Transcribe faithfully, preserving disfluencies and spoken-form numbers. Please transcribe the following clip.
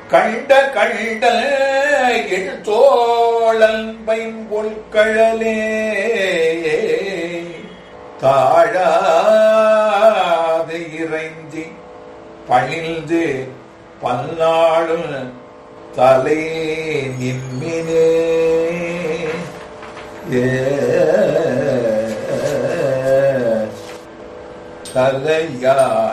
கண்ட கண்ட என் தோழன் பைம்பொற்கழலே தாழாது இறைஞ்சி பணிந்து பல்லாளும் தலை நிம்மினே தலையா